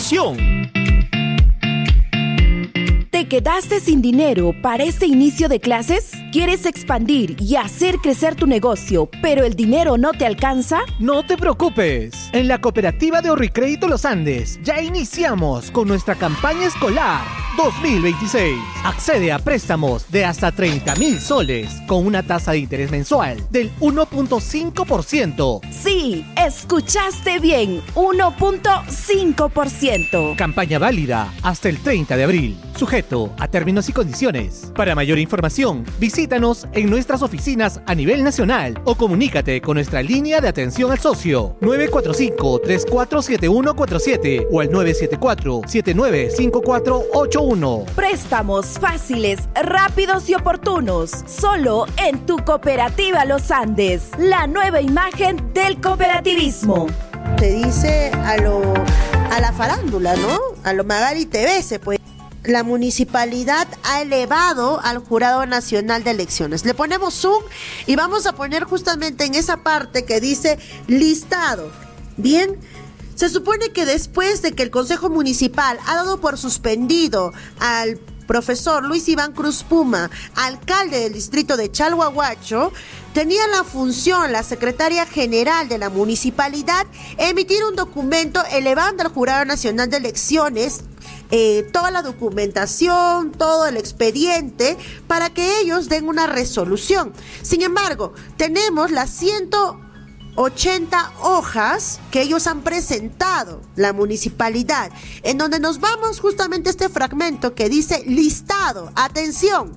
solución. ¿Te quedaste sin dinero para este inicio de clases? ¿Quieres expandir y hacer crecer tu negocio, pero el dinero no te alcanza? No te preocupes. En la Cooperativa de Ahorricrédito Los Andes ya iniciamos con nuestra campaña escolar 2026. Accede a préstamos de hasta 30,000 soles con una tasa de interés mensual del 1.5%. Sí, escuchaste bien, 1.5%. Campaña válida hasta el 30 de abril. Sujeto a términos y condiciones. Para mayor información, visítanos en nuestras oficinas a nivel nacional o comunícate con nuestra línea de atención al socio 945-347147 o al 974-795481. Préstamos fáciles, rápidos y oportunos. Solo en tu Cooperativa Los Andes. La nueva imagen del cooperativismo. Se dice a la farándula, ¿no? A lo Magali TV se puede. La municipalidad ha elevado al Jurado Nacional de Elecciones. Le ponemos zoom y vamos a poner justamente en esa parte que dice listado. Bien, se supone que después de que el Consejo Municipal ha dado por suspendido al profesor Luis Iván Cruz Puma, alcalde del distrito de Chalhuahuacho, tenía la función la secretaria general de la municipalidad emitir un documento elevando al Jurado Nacional de Elecciones toda la documentación, todo el expediente, para que ellos den una resolución. Sin embargo, tenemos las 180 hojas que ellos han presentado, la municipalidad, en donde nos vamos justamente a este fragmento que dice listado, atención,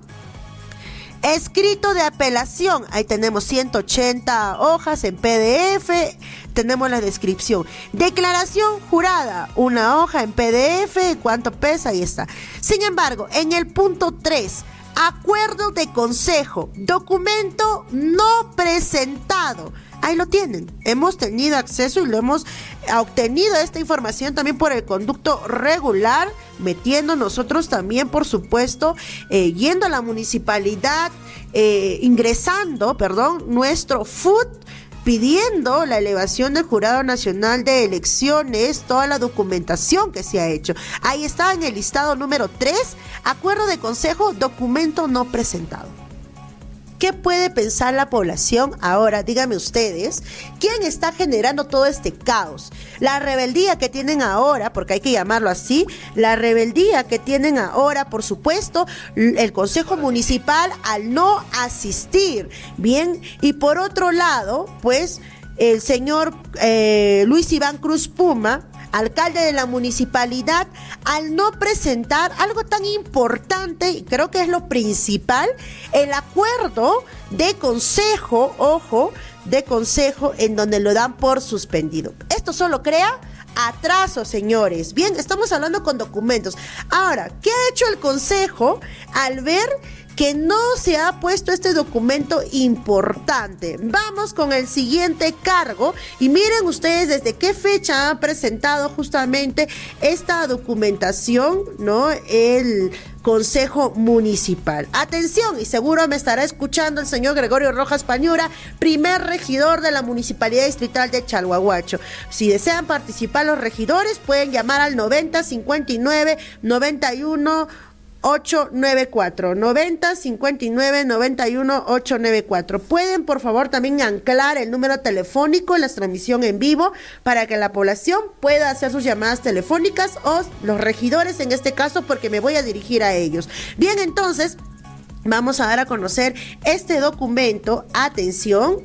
escrito de apelación, ahí tenemos 180 hojas en PDF, tenemos la descripción, declaración jurada, una hoja en PDF, cuánto pesa, ahí está. Sin embargo, en el punto 3, acuerdo de consejo, documento no presentado. Ahí lo tienen, hemos tenido acceso y lo hemos obtenido esta información también por el conducto regular, metiendo nosotros también, por supuesto, yendo a la municipalidad, ingresando, nuestro FUT, pidiendo la elevación del Jurado Nacional de Elecciones, toda la documentación que se ha hecho. Ahí está en el listado número 3, acuerdo de consejo, documento no presentado. ¿Qué puede pensar la población ahora? Díganme ustedes, ¿quién está generando todo este caos? La rebeldía que tienen ahora, porque hay que llamarlo así, la rebeldía que tienen ahora, por supuesto, el Consejo Municipal al no asistir, ¿bien? Y por otro lado, pues, el señor Luis Iván Cruz Puma, alcalde de la municipalidad, al no presentar algo tan importante, y creo que es lo principal, el acuerdo de consejo, ojo, de consejo, en donde lo dan por suspendido. Esto solo crea atraso, señores. Bien, estamos hablando con documentos. Ahora, ¿qué ha hecho el consejo al ver que no se ha puesto este documento importante? Vamos con el siguiente cargo y miren ustedes desde qué fecha han presentado justamente esta documentación, ¿no? El Consejo Municipal. Atención, y seguro me estará escuchando el señor Gregorio Rojas Pañura, primer regidor de la Municipalidad Distrital de Chalhuahuacho. Si desean participar los regidores, pueden llamar al 90 59 91 894 90 59 91 894. Pueden por favor también anclar el número telefónico en la transmisión en vivo para que la población pueda hacer sus llamadas telefónicas, o los regidores en este caso, porque me voy a dirigir a ellos. Bien, entonces vamos a dar a conocer este documento. Atención,